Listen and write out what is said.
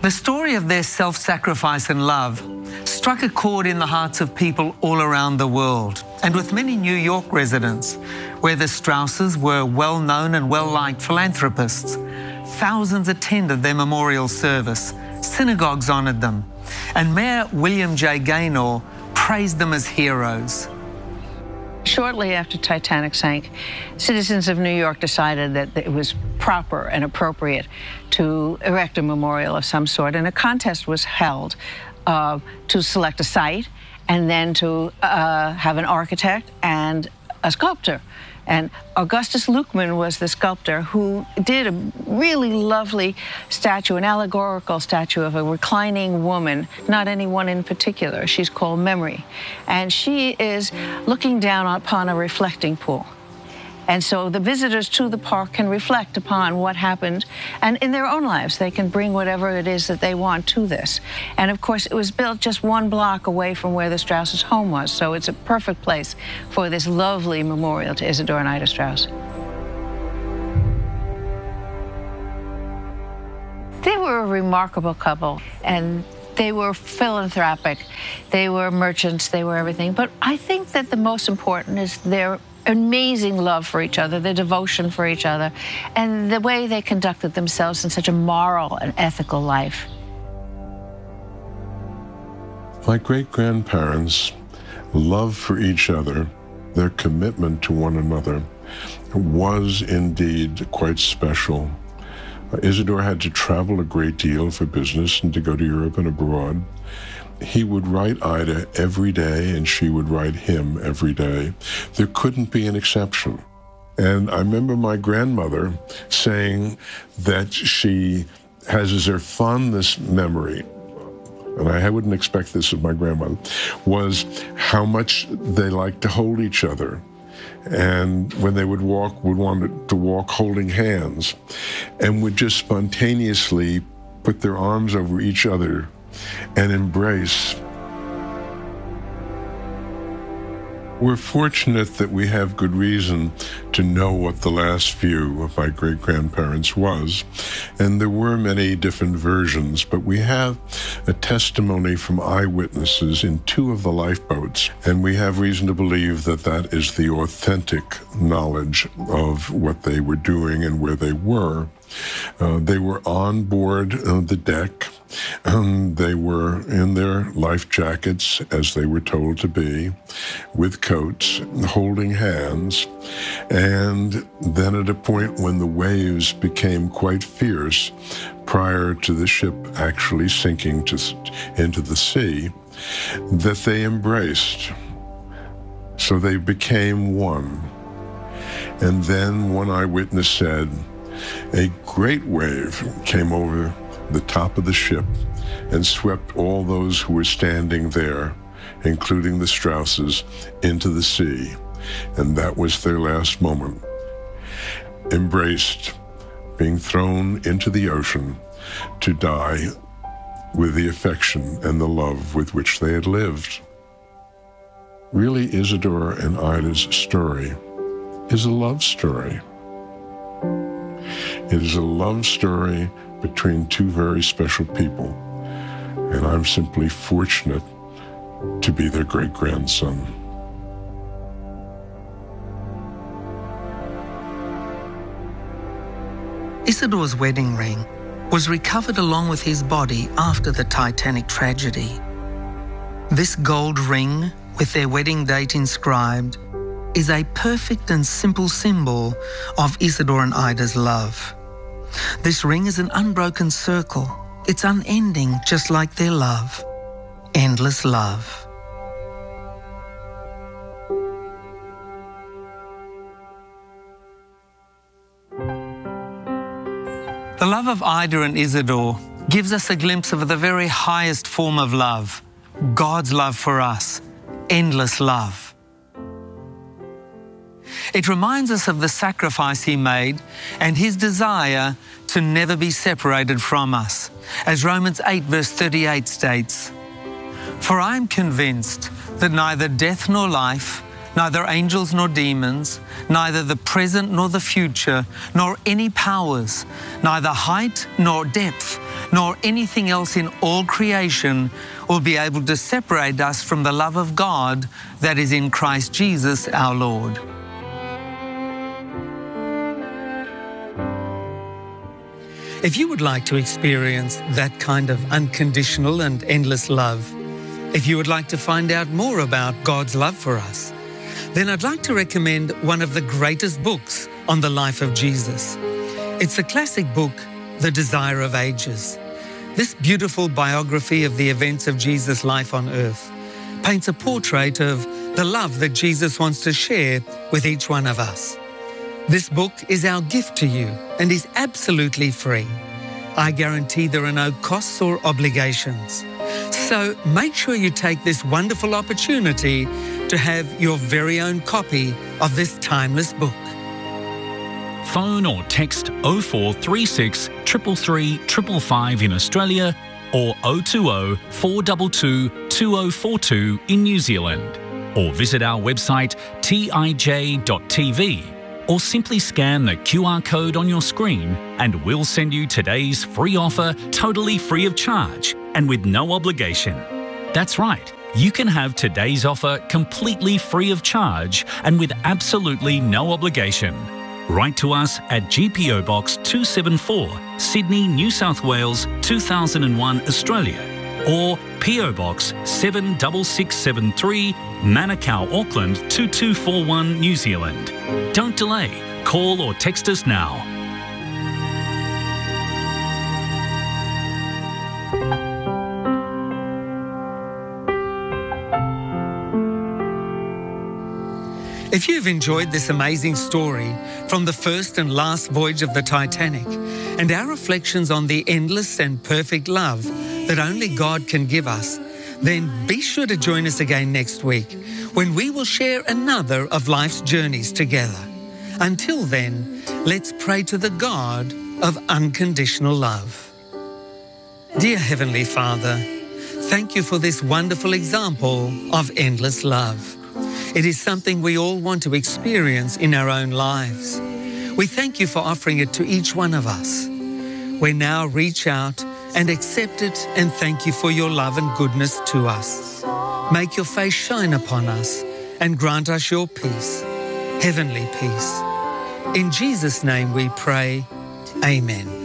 The story of their self-sacrifice and love struck a chord in the hearts of people all around the world, and with many New York residents, where the Strausses were well-known and well-liked philanthropists. Thousands attended their memorial service, synagogues honoured them, and Mayor William J. Gaynor praised them as heroes. Shortly after Titanic sank, citizens of New York decided that it was proper and appropriate to erect a memorial of some sort, and a contest was held to select a site and then to have an architect and a sculptor. And Augustus Lukeman was the sculptor who did a really lovely statue, an allegorical statue of a reclining woman, not anyone in particular. She's called Memory. And she is looking down upon a reflecting pool. And so the visitors to the park can reflect upon what happened, and in their own lives, they can bring whatever it is that they want to this. And of course, it was built just 1 block away from where the Strausses' home was, so it's a perfect place for this lovely memorial to Isidor and Ida Strauss. They were a remarkable couple, and they were philanthropic. They were merchants, they were everything. But I think that the most important is their amazing love for each other, their devotion for each other, and the way they conducted themselves in such a moral and ethical life. My great-grandparents' love for each other, their commitment to one another, was indeed quite special. Isidor had to travel a great deal for business and to go to Europe and abroad. He would write Ida every day, and she would write him every day. There couldn't be an exception. And I remember my grandmother saying that she has as her fondest memory, and I wouldn't expect this of my grandmother, was how much they liked to hold each other. And when they would walk, would want to walk holding hands, and would just spontaneously put their arms over each other and embrace. We're fortunate that we have good reason to know what the last view of my great-grandparents was, and there were many different versions, but we have a testimony from eyewitnesses in 2 of the lifeboats, and we have reason to believe that that is the authentic knowledge of what they were doing and where they were. They were on board the deck. They were in their life jackets, as they were told to be, with coats, holding hands. And then at a point when the waves became quite fierce, prior to the ship actually sinking into the sea, that they embraced. So they became one. And then one eyewitness said, a great wave came over the top of the ship and swept all those who were standing there, including the Strausses, into the sea. And that was their last moment. Embraced, being thrown into the ocean to die with the affection and the love with which they had lived. Really, Isidor and Ida's story is a love story. It is a love story between 2 very special people, and I'm simply fortunate to be their great-grandson. Isidor's wedding ring was recovered along with his body after the Titanic tragedy. This gold ring, with their wedding date inscribed, is a perfect and simple symbol of Isidor and Ida's love. This ring is an unbroken circle. It's unending, just like their love. Endless love. The love of Ida and Isidor gives us a glimpse of the very highest form of love, God's love for us, endless love. It reminds us of the sacrifice he made and his desire to never be separated from us. As Romans 8 verse 38 states, "For I am convinced that neither death nor life, neither angels nor demons, neither the present nor the future, nor any powers, neither height nor depth, nor anything else in all creation will be able to separate us from the love of God that is in Christ Jesus our Lord. If you would like to experience that kind of unconditional and endless love, if you would like to find out more about God's love for us, then I'd like to recommend one of the greatest books on the life of Jesus. It's the classic book, The Desire of Ages. This beautiful biography of the events of Jesus' life on earth paints a portrait of the love that Jesus wants to share with each one of us. This book is our gift to you and is absolutely free. I guarantee there are no costs or obligations. So make sure you take this wonderful opportunity to have your very own copy of this timeless book. Phone or text 0436 333 555 in Australia or 020 422 2042 in New Zealand. Or visit our website tij.tv. Or simply scan the QR code on your screen and we'll send you today's free offer totally free of charge and with no obligation. That's right, you can have today's offer completely free of charge and with absolutely no obligation. Write to us at GPO Box 274, Sydney, New South Wales 2001, Australia, or PO Box 76673, Manukau, Auckland 2241, New Zealand. Don't delay. Call or text us now. If you've enjoyed this amazing story from the first and last voyage of the Titanic and our reflections on the endless and perfect love that only God can give us, then be sure to join us again next week when we will share another of life's journeys together. Until then, let's pray to the God of unconditional love. Dear Heavenly Father, thank you for this wonderful example of endless love. It is something we all want to experience in our own lives. We thank you for offering it to each one of us. We now reach out and accept it and thank you for your love and goodness to us. Make your face shine upon us and grant us your peace, heavenly peace. In Jesus' name we pray, Amen.